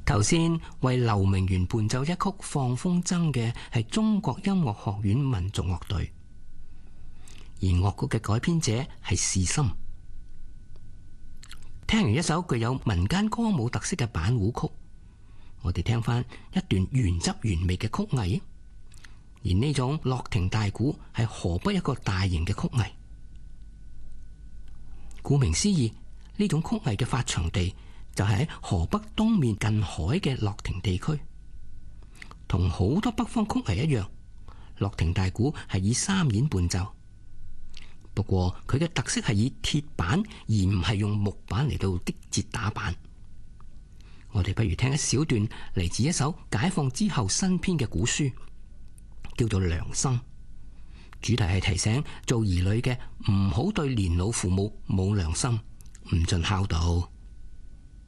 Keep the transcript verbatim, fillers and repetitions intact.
頭先為劉明元伴奏一曲《放風箏》嘅係中國音樂學院民族樂隊，而樂曲嘅改編者係士心。聽完一首具有民間歌舞特色嘅板胡曲，我哋聽翻一段原汁原味嘅曲藝。而呢種樂亭大鼓係河北一個大型嘅曲藝。顧名思義，呢種曲藝嘅發祥地就係喺河北東面近海嘅樂亭地區。同好多北方曲藝一樣，樂亭大鼓係以三弦伴奏。不過佢嘅特色係以鐵板而唔係用木板嚟到擊節打板。我哋不如聽一小段嚟自一首解放之後新編嘅古書，叫做《良心》。主題係提醒做兒女嘅唔好對年老父母冇良心，唔盡孝道。